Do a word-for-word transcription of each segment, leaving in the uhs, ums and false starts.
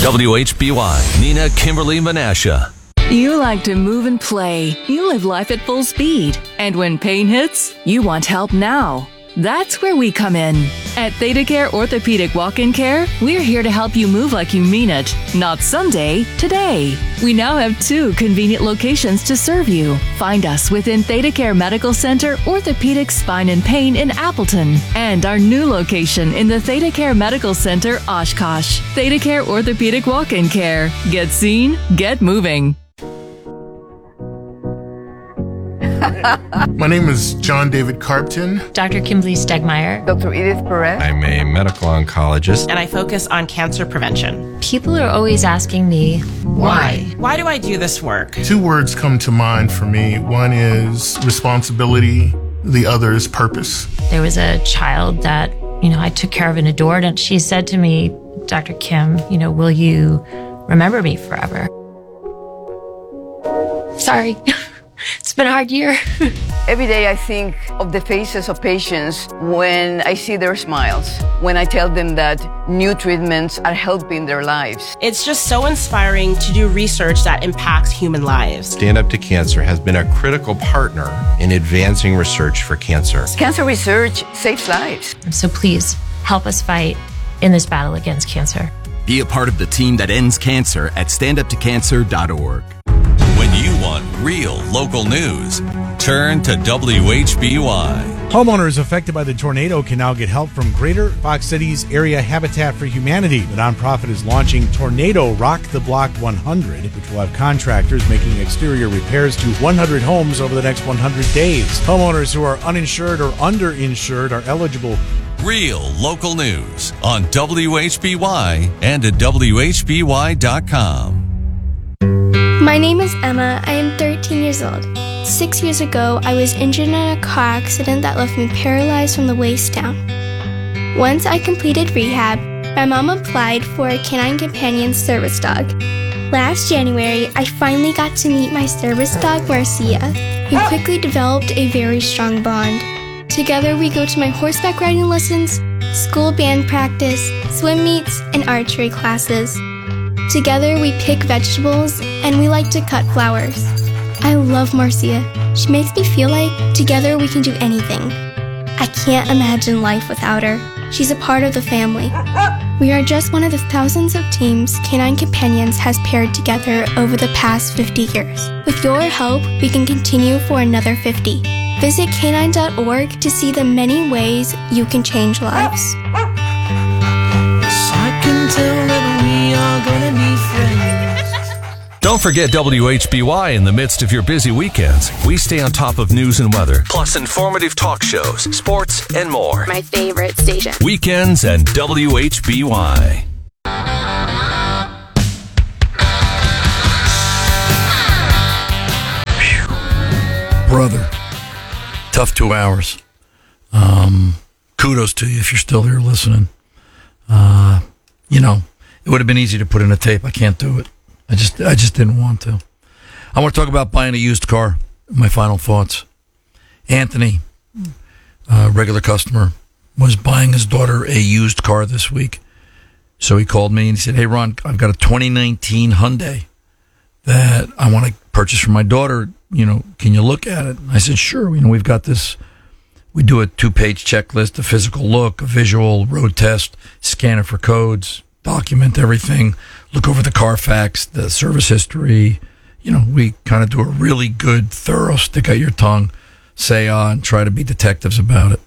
W H B Y, Nina Kimberly Menasha. You like to move and play. You live life at full speed. And when pain hits, you want help now. That's where we come in. At ThedaCare Orthopedic Walk-In Care, we're here to help you move like you mean it. Not someday, today. We now have two convenient locations to serve you. Find us within ThedaCare Medical Center, Orthopedic Spine and Pain in Appleton, and our new location in the ThedaCare Medical Center, Oshkosh. ThedaCare Orthopedic Walk-In Care. Get seen, get moving. My name is John David Carpton. Doctor Kimberly Stegmeyer. Doctor Edith Perez. I'm a medical oncologist. And I focus on cancer prevention. People are always asking me, why? Why do I do this work? Two words come to mind for me. One is responsibility. The other is purpose. There was a child that, you know, I took care of and adored, and she said to me, Doctor Kim, you know, will you remember me forever? Sorry. It's been a hard year. Every day I think of the faces of patients when I see their smiles, when I tell them that new treatments are helping their lives. It's just so inspiring to do research that impacts human lives. Stand Up to Cancer has been a critical partner in advancing research for cancer. Cancer research saves lives. So please help us fight in this battle against cancer. Be a part of the team that ends cancer at stand up to cancer dot org. When you want real local news, turn to W H B Y. Homeowners affected by the tornado can now get help from Greater Fox City's Area Habitat for Humanity. The nonprofit is launching Tornado Rock the Block one hundred, which will have contractors making exterior repairs to one hundred homes over the next one hundred days. Homeowners who are uninsured or underinsured are eligible. Real local news on W H B Y and at W H B Y dot com. My name is Emma. I am thirteen years old. Six years ago, I was injured in a car accident that left me paralyzed from the waist down. Once I completed rehab, my mom applied for a Canine Companion service dog. Last January, I finally got to meet my service dog, Marcia, who quickly developed a very strong bond. Together, we go to my horseback riding lessons, school band practice, swim meets, and archery classes. Together, we pick vegetables, and we like to cut flowers. I love Marcia. She makes me feel like together we can do anything. I can't imagine life without her. She's a part of the family. We are just one of the thousands of teams Canine Companions has paired together over the past fifty years. With your help, we can continue for another fifty. Visit canine dot org to see the many ways you can change lives. Don't forget W H B Y in the midst of your busy weekends. We stay on top of news and weather, plus informative talk shows, sports, and more. My favorite station. Weekends and W H B Y. Brother, tough two hours. Um, kudos to you if you're still here listening. Uh, you know, it would have been easy to put in a tape. I can't do it. I just I just didn't want to. I want to talk about buying a used car. My final thoughts. Anthony, a regular customer, was buying his daughter a used car this week. So he called me and he said, hey, Ron, I've got a twenty nineteen Hyundai that I want to purchase for my daughter. You know, can you look at it? I said, sure. You know, we've got this. We do a two-page checklist, a physical look, a visual, road test, scan it for codes, document everything, look over the Carfax, the service history. You know, we kind of do a really good, thorough, stick out your tongue, say on, try to be detectives about it.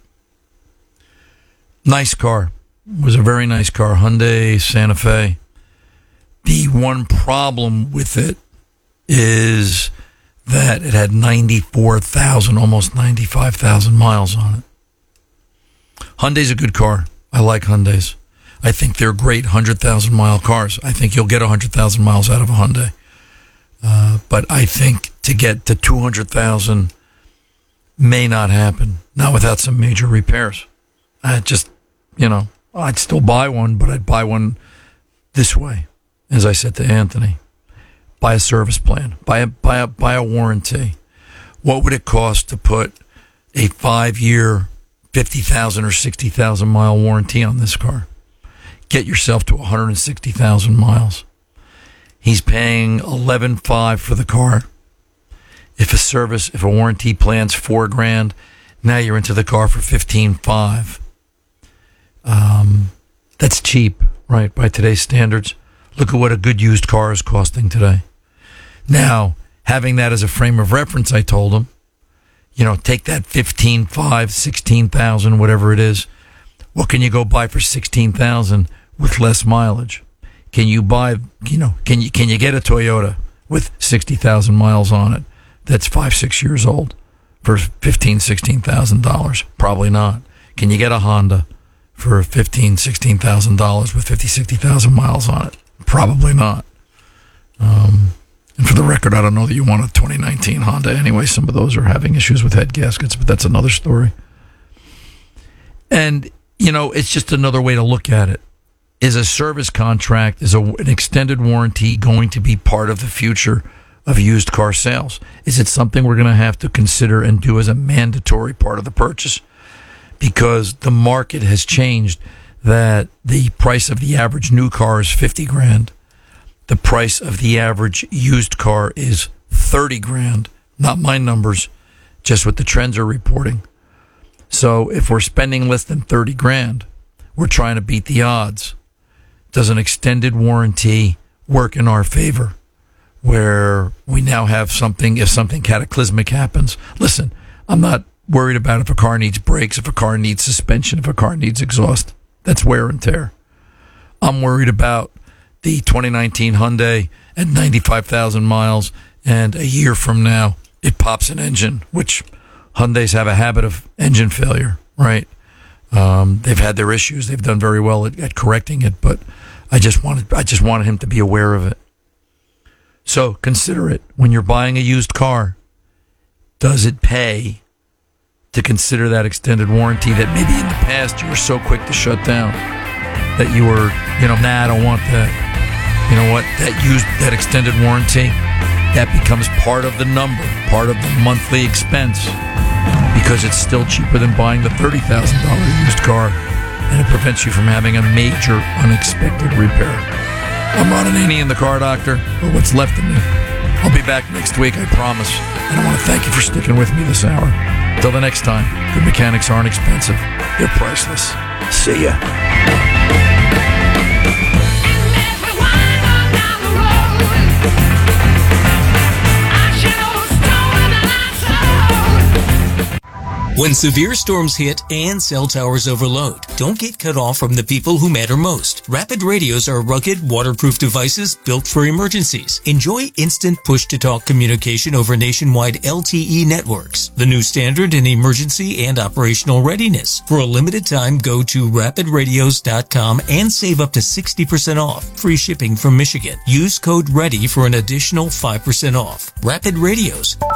Nice car. It was a very nice car, Hyundai Santa Fe. The one problem with it is that it had ninety-four thousand, almost ninety-five thousand miles on it. Hyundai's a good car. I like Hyundais. I think they're great one hundred thousand mile cars. I think you'll get one hundred thousand miles out of a Hyundai. Uh, but I think to get to two hundred thousand may not happen. Not without some major repairs. I just, you know, I'd still buy one, but I'd buy one this way. As I said to Anthony, buy a service plan, buy a, buy a, buy a warranty. What would it cost to put a five-year, fifty thousand or sixty thousand mile warranty on this car? get yourself to one hundred sixty thousand miles. He's paying eleven five for the car. If a service, if a warranty plan's four grand, now you're into the car for fifteen five. Um, that's cheap, right? By today's standards. Look at what a good used car is costing today. Now, having that as a frame of reference, I told him, you know, take that fifteen five, sixteen thousand, whatever it is. What can you go buy for sixteen thousand with less mileage? Can you buy, you know, can you can you get a Toyota with sixty thousand miles on it that's five, six years old for fifteen, sixteen thousand dollars? Probably not. Can you get a Honda for fifteen, sixteen thousand dollars with fifty, sixty thousand miles on it? Probably not. Um, and for the record, I don't know that you want a twenty nineteen Honda anyway. Some of those are having issues with head gaskets, but that's another story. And, you know, it's just another way to look at it. Is a service contract, is a, an extended warranty going to be part of the future of used car sales? Is it something we're going to have to consider and do as a mandatory part of the purchase? Because the market has changed, that the price of the average new car is fifty grand. The price of the average used car is thirty grand. Not my numbers, just what the trends are reporting. So if we're spending less than thirty grand, we're trying to beat the odds. Does an extended warranty work in our favor, where we now have something, if something cataclysmic happens? Listen, I'm not worried about if a car needs brakes, if a car needs suspension, if a car needs exhaust. That's wear and tear. I'm worried about the twenty nineteen Hyundai at ninety-five thousand miles, and a year from now, it pops an engine, which Hyundais have a habit of engine failure, right? Um, they've had their issues. They've done very well at, at correcting it, but I just wanted I just wanted him to be aware of it. So consider it when you're buying a used car. Does it pay to consider that extended warranty that maybe in the past you were so quick to shut down, that you were, you know, nah, I don't want that. You know what? That used that extended warranty, that becomes part of the number, part of the monthly expense, because it's still cheaper than buying the thirty thousand dollars used car, and it prevents you from having a major unexpected repair. I'm Ron Ananian, the Car Doctor, or what's left of me. I'll be back next week, I promise. And I want to thank you for sticking with me this hour. Till the next time, good mechanics aren't expensive. They're priceless. See ya. When severe storms hit and cell towers overload, don't get cut off from the people who matter most. Rapid radios are rugged, waterproof devices built for emergencies. Enjoy instant push-to-talk communication over nationwide L T E networks, the new standard in emergency and operational readiness. For a limited time, go to rapid radios dot com and save up to sixty percent off. Free shipping from Michigan. Use code READY for an additional five percent off. Rapid Radios.